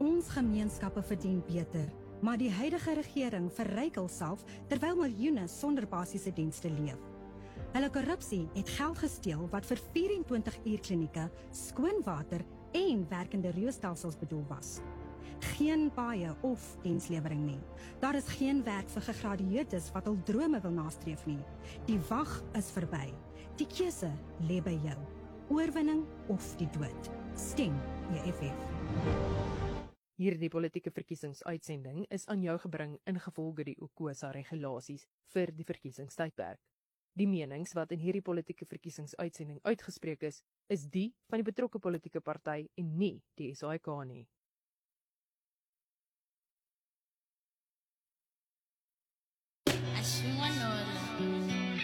Ons gemeenskappe verdien beter, maar die huidige regering verryk hulself terwyl miljoene sonder basiese dienste leef. Hulle korrupsie het geld gesteel wat vir 24-uur klinieke, skoon water en werkende rioolstelsels bedoel was. Geen paaie of dienslewering nie. Daar is geen werk vir gegradueerdes wat hul drome wil nastreef nie. Die wag is verby. Die keuse lê by jou. Oorwinning of die dood. Stem EFF. Hierdie politieke verkiesingsuitsending is aan jou gebring ingevolge die UKOSA regulasies vir die verkiesingstydperk. Die menings wat in hierdie politieke verkiesingsuitsending uitgespreek is die van die betrokke politieke party en nie die SAIK nie.